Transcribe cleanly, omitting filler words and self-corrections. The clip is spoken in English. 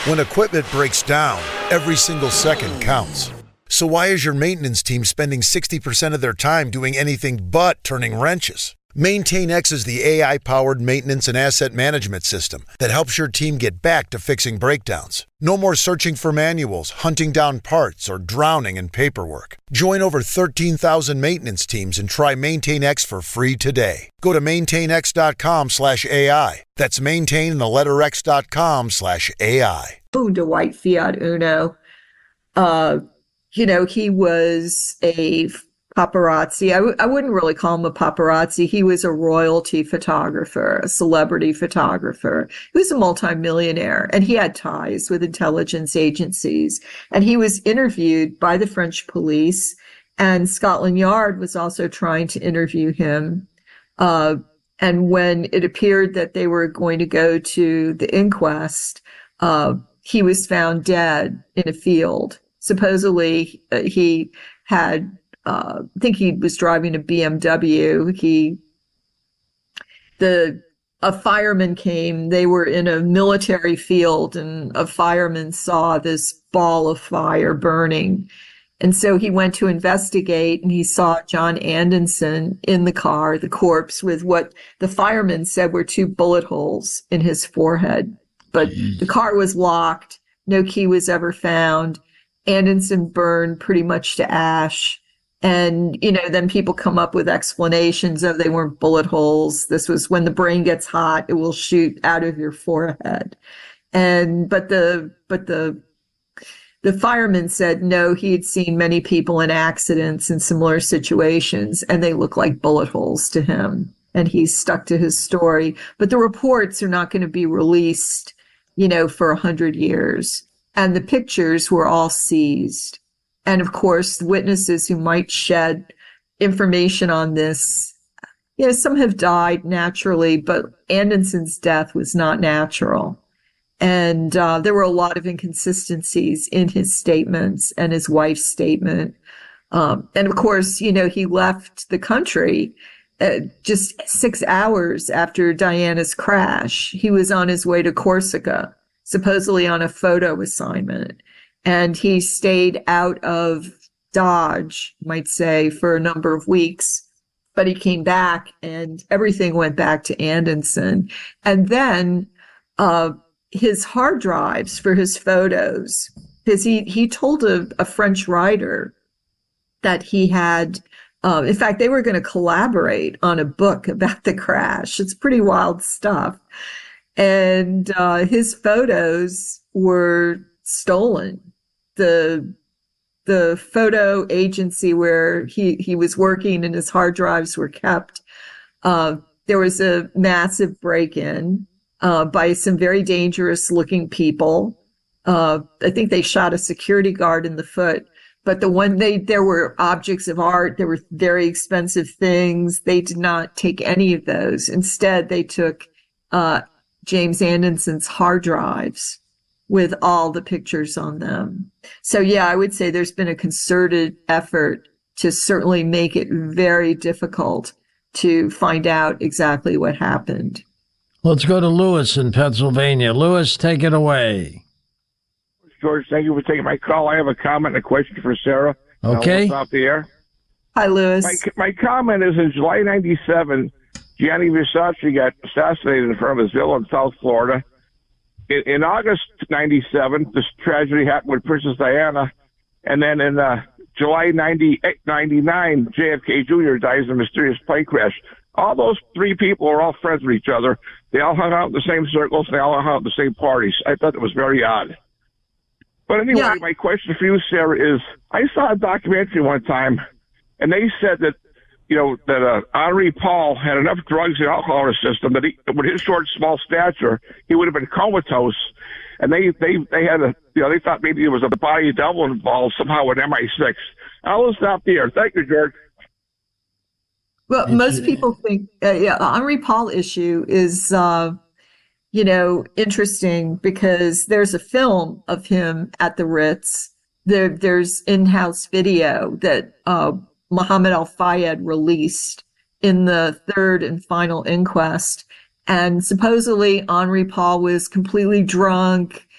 When equipment breaks down, every single second counts. So why is your maintenance team spending 60% of their time doing anything but turning wrenches? MaintainX is the AI-powered maintenance and asset management system that helps your team get back to fixing breakdowns. No more searching for manuals, hunting down parts, or drowning in paperwork. Join over 13,000 maintenance teams and try MaintainX for free today. Go to maintainx.com/AI. That's maintain the letter x.com/AI. Owned a white Fiat Uno. He was a paparazzi. I wouldn't really call him a paparazzi. He was a royalty photographer, a celebrity photographer. He was a multimillionaire, and he had ties with intelligence agencies. And he was interviewed by the French police, and Scotland Yard was also trying to interview him. And when it appeared that they were going to go to the inquest, he was found dead in a field. Supposedly, he had I think he was driving a BMW. A fireman came. They were in a military field, and a fireman saw this ball of fire burning. And so he went to investigate, and he saw John Anderson in the car, the corpse, with what the fireman said were 2 bullet holes in his forehead. But the car was locked. No key was ever found. Anderson burned pretty much to ash. And, then people come up with explanations of they weren't bullet holes. This was when the brain gets hot, it will shoot out of your forehead. But the fireman said no, he had seen many people in accidents in similar situations, and they look like bullet holes to him. And he stuck to his story. But the reports are not going to be released, for 100 years. And the pictures were all seized. And of course, the witnesses who might shed information on this, some have died naturally, but Anderson's death was not natural. And there were a lot of inconsistencies in his statements and his wife's statement. And of course, he left the country just 6 hours after Diana's crash. He was on his way to Corsica, supposedly on a photo assignment. And he stayed out of Dodge, you might say, for a number of weeks. But he came back, and everything went back to Anderson. And then his hard drives for his photos, because he told a French writer that he had, in fact, they were going to collaborate on a book about the crash. It's pretty wild stuff. And his photos were stolen. The photo agency where he was working and his hard drives were kept, there was a massive break-in by some very dangerous looking people. I think they shot a security guard in the foot. But there were objects of art, there were very expensive things. They did not take any of those. Instead, they took James Anderson's hard drives with all the pictures on them. So yeah, I would say there's been a concerted effort to certainly make it very difficult to find out exactly what happened. Let's go to Lewis in Pennsylvania. Lewis, take it away. George, thank you for taking my call. I have a comment and a question for Sarah. Okay. Off the air. Hi, Lewis. My comment is in July 97, Gianni Versace got assassinated in front of his villa in South Florida. In August 97, this tragedy happened with Princess Diana. And then in July 99, JFK Jr. dies in a mysterious plane crash. All those 3 people are all friends with each other. They all hung out in the same circles. They all hung out at the same parties. I thought it was very odd. But anyway, My question for you, Sarah, is I saw a documentary one time, and they said that, Henri Paul had enough drugs and alcohol in his system that with his short, small stature, he would have been comatose. And they had they thought maybe there was a body double involved somehow with MI6. I'll stop there. Thank you, George. Well, most people think, Henri Paul issue is, interesting because there's a film of him at the Ritz. There's in-house video that Mohammed Al-Fayed released in the 3rd and final inquest. And supposedly Henri Paul was completely drunk.